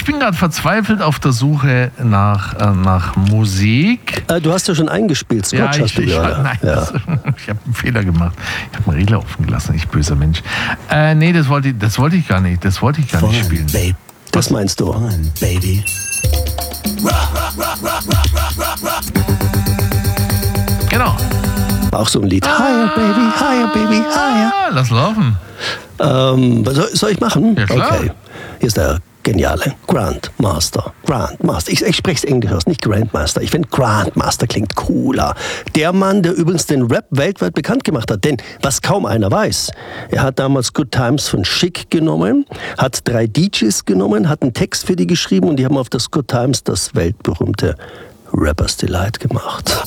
bin gerade verzweifelt auf der Suche nach Musik. Du hast ja schon eingespielt, Scotch hast du gerade. Nein, ich habe einen Fehler gemacht. Ich habe einen Regler offen gelassen, ich böser Mensch. Nee, das wollte ich gar nicht. Das wollte ich gar nicht spielen. Babe. Das meinst du? Fun, baby. Genau. Auch so ein Lied. Higher, baby, higher. Lass laufen. Soll ich machen? Ja, klar. Okay. Hier ist der geniale Grandmaster. Ich spreche es Englisch aus, nicht Grandmaster. Ich finde Grandmaster klingt cooler. Der Mann, der übrigens den Rap weltweit bekannt gemacht hat. Denn was kaum einer weiß, er hat damals Good Times von Chic genommen, hat 3 DJs genommen, hat einen Text für die geschrieben und die haben auf das Good Times das weltberühmte Rapper's Delight gemacht.